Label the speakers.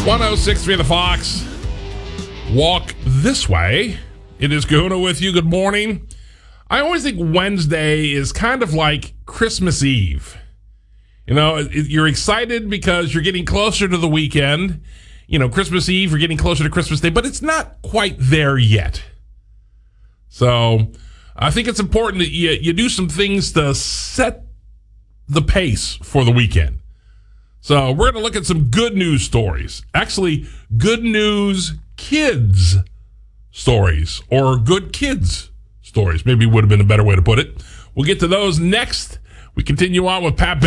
Speaker 1: 106.3 The Fox. Walk this way. It is Kahuna with you. Good morning. I always think Wednesday is kind of like Christmas Eve. You know, you're excited because you're getting closer to the weekend. You know, Christmas Eve, you're getting closer to Christmas Day, but it's not quite there yet. So I think it's important that you do some things to set the pace for the weekend. So we're going to look at some good news stories. Actually, good news kids stories, or good kids stories. Maybe would have been a better way to put it. We'll get to those next. We continue on with Pat